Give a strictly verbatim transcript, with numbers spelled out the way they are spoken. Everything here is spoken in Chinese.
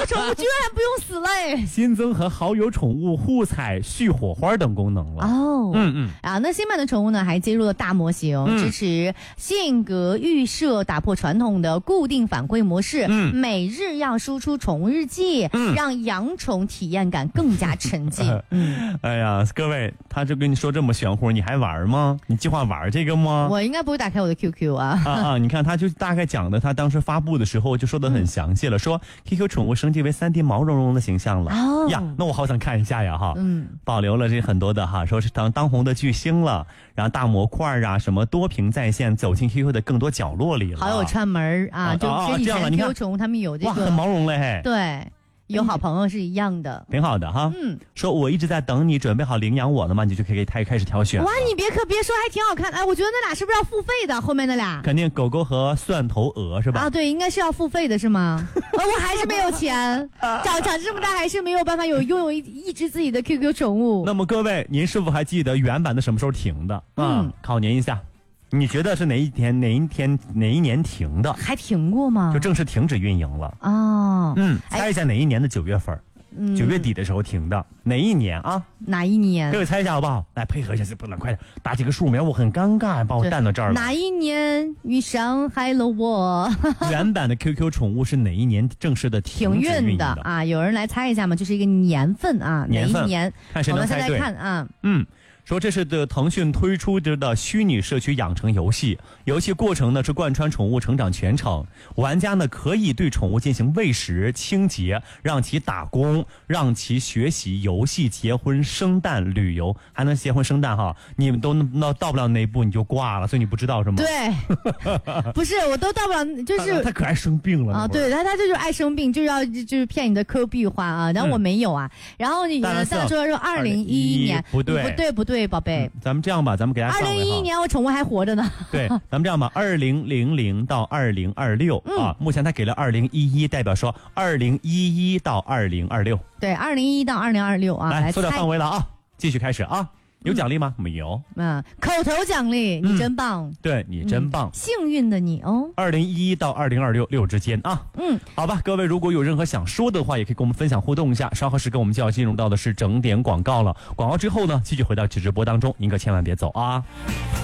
宠物居然还不用死嘞！ 新增和好友宠物互踩、续火花等功能了。 哦， 嗯嗯， 啊，那新版的宠物呢，还接入了大模型， 嗯、 支持性格预设，打破传统的固定反馈模式。嗯，每日要输出宠物日记，嗯、让养宠体验感更加沉浸。嗯， 哎呀，各位，他就跟你说这么玄乎，你还玩吗？你计划玩这个吗？ 我应该不会打开我的 Q Q 啊。 啊啊！你看，他就大概讲的，他当时发布的时候就说的很详细了，嗯、说 Q Q 宠物升级为 三 D 毛茸茸的形象了。哦呀，那我好想看一下呀哈。嗯，保留了这很多的哈，说是当当红的巨星了，然后大模块啊，什么多屏在线，走进 Q Q 的更多角落里了。 好友串门啊，啊就跟以前 Q Q 宠物他们有这个， 哇，很毛茸嘞嘿。 对。有好朋友是一样的， 挺好的哈。嗯，说我一直在等你，准备好领养我了吗？你就可以开开始挑选。 哇，你别可别说，还挺好看。哎，我觉得那俩是不是要付费的？后面那俩肯定狗狗和蒜头鹅是吧？ 啊，对，应该是要付费的是吗？呃、我还是没有钱，长长这么大还是没有办法有拥有一一只自己的 Q Q 宠物。 那么各位，您是否还记得原版的什么时候停的？啊、嗯，考您一下。你觉得是哪一天哪一天哪一年停的？ 还停过吗？ 就正式停止运营了哦。嗯，猜一下哪一年的九月份？嗯，九月底的时候停的，哪一年啊？ 哪一年？ 各位猜一下好不好？来配合一下，不能快点打几个数，免我很尴尬，把我带到这儿了。 哪一年你伤害了我？ 原版的 Q Q 宠物是哪一年正式的停止运营的啊？有人来猜一下吗？就是一个年份啊， 年份哪一年？ 看谁能猜对。 我们现在看啊， 嗯。说这是的腾讯推出的虚拟社区养成游戏，游戏过程呢是贯穿宠物成长全程，玩家呢可以对宠物进行喂食、清洁，让其打工，让其学习、游戏、结婚、生蛋、旅游，还能结婚生蛋哈。你们都到到不了那一步你就挂了，所以你不知道是吗？ 对，不是我都到不了，就是他, 他可爱生病了啊，对他他就是爱生病，就是要就是骗你的 Q 币花啊，然后我没有啊，嗯、然后你呢再说说二零一一年， 不对不对不对。对，宝贝、 嗯，咱们这样吧，咱们给大家二零一一年我宠物还活着呢。 对，咱们这样吧，二零零零到二零二六啊，目前他给了二零一一，代表说二零一一到二零二六。 对，二零一一到二零二六啊， 来缩小范围了啊，继续开始啊。有奖励吗？没有。 嗯，口头奖励，你真棒。 嗯、对你真棒、嗯， 幸运的你哦。 二零一一到二零二六六之间啊。嗯，好吧，各位如果有任何想说的话，也可以跟我们分享互动一下。稍后时跟我们就要进入到的是整点广告了。广告之后呢，继续回到直播当中，您可千万别走啊。